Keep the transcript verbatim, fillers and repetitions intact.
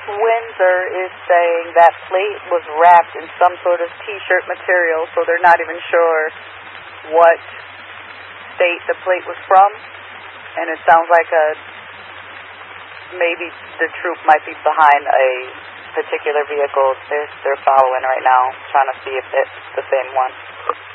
Windsor is saying that plate was wrapped in some sort of T-shirt material, so they're not even sure what state the plate was from. And it sounds like a maybe the troop might be behind a particular vehicle they're, they're following right now, trying to see if it's the same one.